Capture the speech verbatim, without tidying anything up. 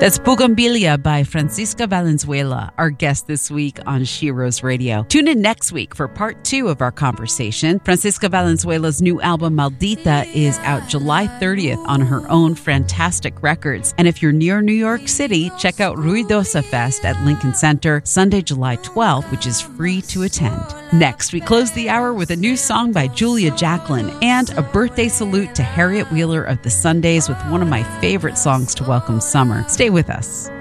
That's Bugambilia by Francisca Valenzuela, our guest this week on She Rose Radio. Tune in next week for part two of our conversation. Francisca Valenzuela's new album, Maldita, is out July thirtieth on her own Fantastic Records. And if you're near New York City, check out Ruidosa Fest at Lincoln Center, Sunday, July twelfth, which is free to attend. Next, we close the hour with a new song by Julia Jacklin and a birthday salute to Harriet Wheeler of the Sundays with one of my favorite songs to welcome summer. Stay with us.